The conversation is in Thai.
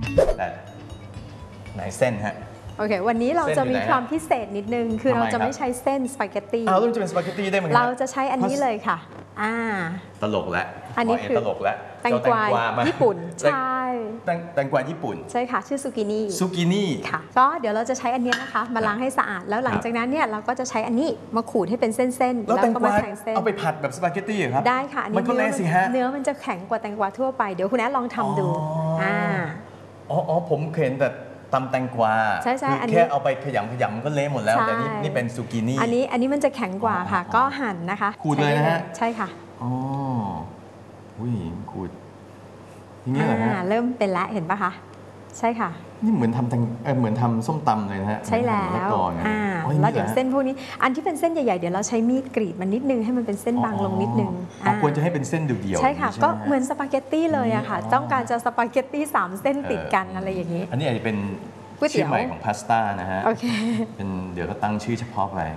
แต่ไหนเส้นฮะโอเควันนี้เราจะมีความพิเศษนิดนึงคือเราจะไม่ใช้เส้นสปาเกตตี้เราจะเป็นสปาเกตตี้ได้ไหมเราจะใช้อันนี้เลยค่ะตลกแล้วอันนี้คือตลกแล้วแตงกวาญี่ปุ่นใช่แตงกวาญี่ปุ่นใช่ค่ะชื่อซูกินี่ค่ะก็เดี๋ยวเราจะใช้อันนี้นะคะมาล้างให้สะอาดแล้วหลังจากนั้นเนี่ยเราก็จะใช้อันนี้มาขูดให้เป็นเส้นๆแล้วก็มาแทงเส้นเอาไปผัดแบบสปาเกตตี้ครับได้ค่ะมันก็เละสิฮะเนื้อมันจะแข็งกว่าแตงกวาทั่วไปเดี๋ยวคุณแอดลองทำดูผมเห็นแต่ตำแตงกวาใช่ๆอันนี้แค่เอาไปขยำมันก็เละหมดแล้วแต่นี่เป็นซูกินี่อันนี้มันจะแข็งกว่าค่ะก็หั่นนะคะขูดเลยนะฮะใช่ค่ะขูดอย่างนี้เหรอฮะเริ่มเป็นแล้วเห็นปะคะใช่ค่ะนี่เหมือนทำส้มตำเลยนะฮะใช่แล้วแล้วเดี๋ยวเส้นพวกนี้อันที่เป็นเส้นใหญ่ๆเดี๋ยวเราใช้มีดกรีดมันนิดนึงให้มันเป็นเส้นบางลงนิดนึงควรจะให้เป็นเส้นเดี่ยวๆใช่ค่ะก็เหมือนสปาเกตตี้เลยอะค่ะต้องการจะสปาเกตตี้3เส้นติดกันอะไรอย่างนี้อันนี้อาจจะเป็นชื่อใหม่ของพาสต้านะฮะเดี๋ยวก็ตั้งชื่อเฉพาะไป